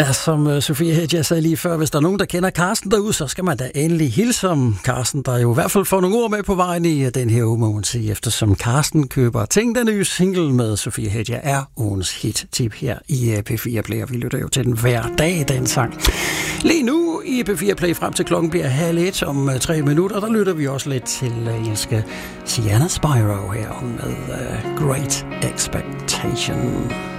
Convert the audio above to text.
Ja, som Sofie Hedja sagde lige før, hvis der er nogen, der kender Carsten derude, så skal man da endelig hilse om Carsten, der jo i hvert fald får nogle ord med på vejen i den her uge, må man sige, eftersom Carsten køber Tænk, den nye single med Sofie Hedja er ugens hit-tip her i P4 Play, og vi lytter jo til den hver dag, den sang. Lige nu i P4 Play frem til klokken bliver 12:30 om 3 minutter, der lytter vi også lidt til engelske Sienna Spyro her med Great Expectation.